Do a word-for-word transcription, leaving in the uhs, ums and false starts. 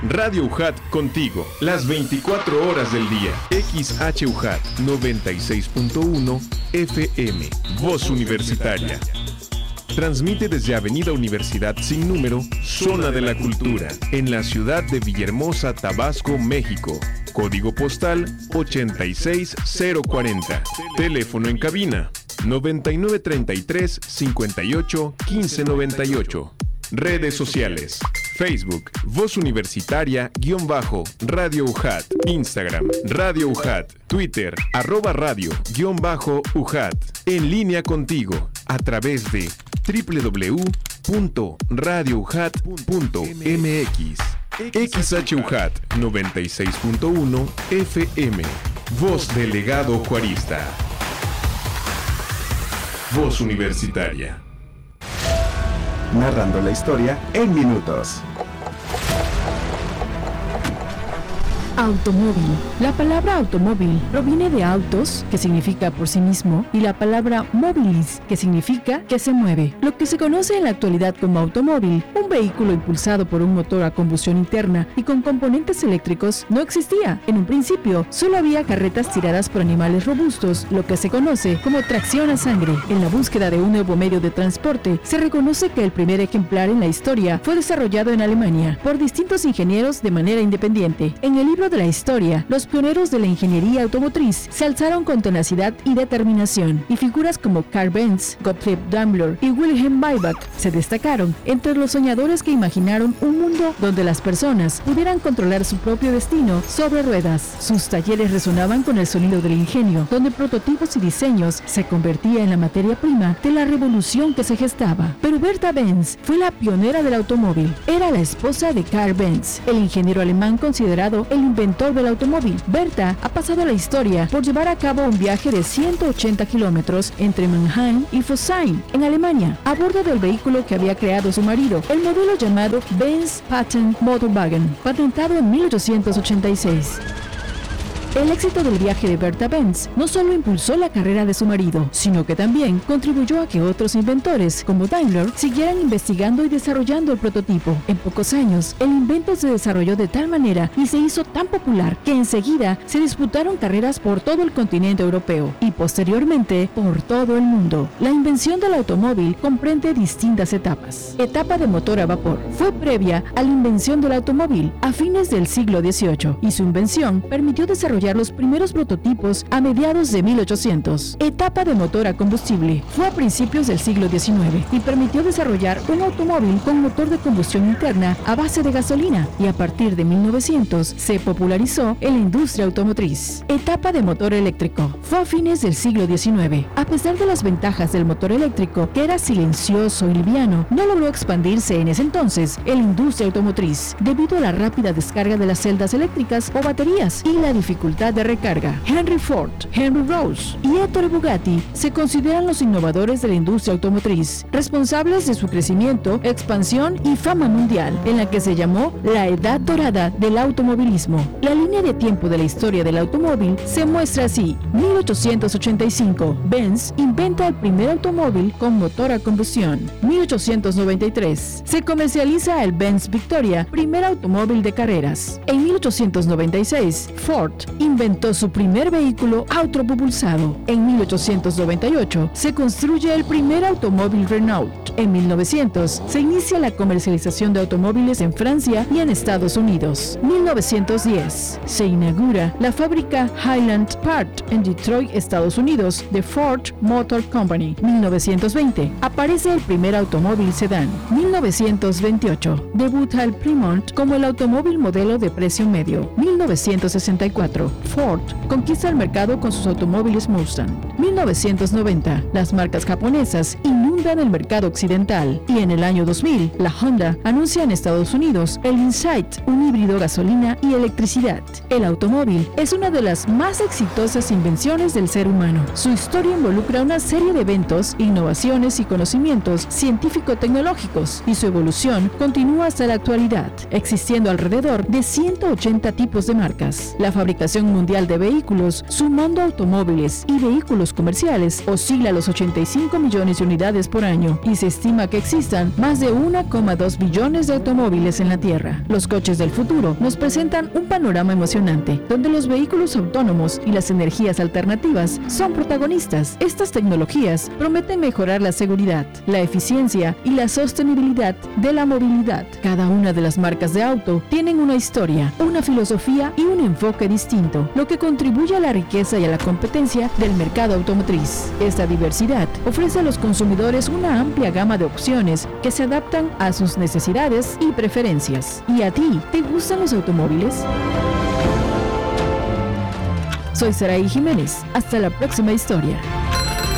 Radio U J A T contigo, las veinticuatro horas del día. X H U J A T noventa y seis punto uno F M, Voz Universitaria. Transmite desde Avenida Universidad sin número, Zona de la Cultura, en la ciudad de Villahermosa, Tabasco, México. Código postal ochenta y seis cero cuarenta. Teléfono en cabina noventa y nueve treinta y tres cincuenta y ocho quince noventa y ocho. Redes sociales: Facebook, Voz Universitaria, guión bajo, Radio U J A T. Instagram, Radio U J A T. Twitter, arroba radio, guión bajo, U J A T. En línea contigo, a través de doble u doble u doble u punto radio u j a t punto m x. X H U J A T noventa y seis punto uno F M. Voz del legado juarista. Voz Universitaria. Narrando la historia en minutos. Automóvil. La palabra automóvil proviene de autos, que significa por sí mismo, y la palabra mobilis, que significa que se mueve. Lo que se conoce en la actualidad como automóvil, un vehículo impulsado por un motor a combustión interna y con componentes eléctricos, no existía. En un principio, solo había carretas tiradas por animales robustos, lo que se conoce como tracción a sangre. En la búsqueda de un nuevo medio de transporte, se reconoce que el primer ejemplar en la historia fue desarrollado en Alemania por distintos ingenieros de manera independiente. En el libro de la historia, los pioneros de la ingeniería automotriz se alzaron con tenacidad y determinación, y figuras como Karl Benz, Gottlieb Daimler y Wilhelm Maybach se destacaron entre los soñadores que imaginaron un mundo donde las personas pudieran controlar su propio destino sobre ruedas. Sus talleres resonaban con el sonido del ingenio, donde prototipos y diseños se convertían en la materia prima de la revolución que se gestaba. Pero Bertha Benz fue la pionera del automóvil. Era la esposa de Karl Benz, el ingeniero alemán considerado el inventor del automóvil. Bertha ha pasado a la historia por llevar a cabo un viaje de ciento ochenta kilómetros entre Mannheim y Pforzheim, en Alemania, a bordo del vehículo que había creado su marido, el modelo llamado Benz Patent Motorwagen, patentado en mil ochocientos ochenta y seis. El éxito del viaje de Bertha Benz no solo impulsó la carrera de su marido, sino que también contribuyó a que otros inventores, como Daimler, siguieran investigando y desarrollando el prototipo. En pocos años, el invento se desarrolló de tal manera y se hizo tan popular que enseguida se disputaron carreras por todo el continente europeo y posteriormente por todo el mundo. La invención del automóvil comprende distintas etapas. Etapa de motor a vapor. Fue previa a la invención del automóvil a fines del siglo dieciocho y su invención permitió desarrollar los primeros prototipos a mediados de mil ochocientos. Etapa de motor a combustible. Fue a principios del siglo diecinueve y permitió desarrollar un automóvil con motor de combustión interna a base de gasolina, y a partir de mil novecientos se popularizó en la industria automotriz. Etapa de motor eléctrico. Fue a fines del siglo diecinueve. A pesar de las ventajas del motor eléctrico, que era silencioso y liviano, no logró expandirse en ese entonces en la industria automotriz debido a la rápida descarga de las celdas eléctricas o baterías y la dificultad de recarga. Henry Ford, Henry Rose y Ettore Bugatti se consideran los innovadores de la industria automotriz, responsables de su crecimiento, expansión y fama mundial, en la que se llamó la Edad Dorada del automovilismo. La línea de tiempo de la historia del automóvil se muestra así: mil ochocientos ochenta y cinco, Benz inventa el primer automóvil con motor a combustión. mil ochocientos noventa y tres, se comercializa el Benz Victoria, primer automóvil de carreras. En mil ochocientos noventa y seis, Ford inventó su primer vehículo autopropulsado. En mil ochocientos noventa y ocho se construye el primer automóvil Renault. En mil novecientos se inicia la comercialización de automóviles en Francia y en Estados Unidos. mil novecientos diez se inaugura la fábrica Highland Park en Detroit, Estados Unidos, de Ford Motor Company. mil novecientos veinte aparece el primer automóvil sedán. mil novecientos veintiocho debuta el Plymouth como el automóvil modelo de precio medio. mil novecientos sesenta y cuatro Ford conquista el mercado con sus automóviles Mustang. mil novecientos noventa las marcas japonesas inundan el mercado occidental, y en el año dos mil la Honda anuncia en Estados Unidos el Insight, un híbrido gasolina y electricidad. El automóvil es una de las más exitosas invenciones del ser humano. Su historia involucra una serie de eventos, innovaciones y conocimientos científico-tecnológicos, y su evolución continúa hasta la actualidad, existiendo alrededor de ciento ochenta tipos de marcas. La fabricación mundial de vehículos, sumando automóviles y vehículos comerciales, oscila a los ochenta y cinco millones de unidades por año y se estima que existan más de uno coma dos billones de automóviles en la Tierra. Los coches del futuro nos presentan un panorama emocionante, donde los vehículos autónomos y las energías alternativas son protagonistas. Estas tecnologías prometen mejorar la seguridad, la eficiencia y la sostenibilidad de la movilidad. Cada una de las marcas de auto tienen una historia, una filosofía y un enfoque distinto, lo que contribuye a la riqueza y a la competencia del mercado automotriz. Esta diversidad ofrece a los consumidores una amplia gama de opciones que se adaptan a sus necesidades y preferencias. ¿Y a ti, te gustan los automóviles? Soy Saraí Jiménez. Hasta la próxima historia.